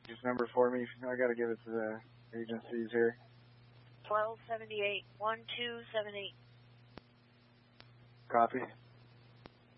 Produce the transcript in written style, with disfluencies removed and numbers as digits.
This number for me. I got to give it to the agencies here. 1278, 1278. Copy.